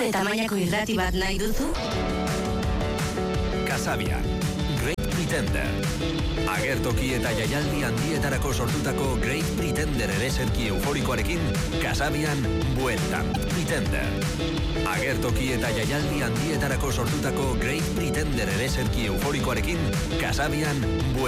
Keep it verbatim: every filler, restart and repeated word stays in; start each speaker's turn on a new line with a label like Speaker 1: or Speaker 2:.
Speaker 1: Zure tamainako irrati bat nahi duzu?
Speaker 2: Kasabian, Great Pretender. Agertoki eta jaialdi handietarako sortutako Great Pretender ereserki euforikoarekin, Kasabian, bueltan, Pretender. Agertoki eta jaialdi handietarako sortutako Great Pretender ereserki euforikoarekin, Kasabian, bueltan.